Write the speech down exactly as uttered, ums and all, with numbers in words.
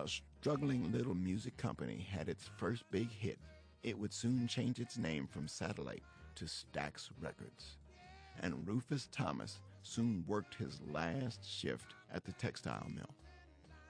a struggling little music company had its first big hit, it would soon change its name from Satellite to Stax Records. And Rufus Thomas soon worked his last shift at the textile mill.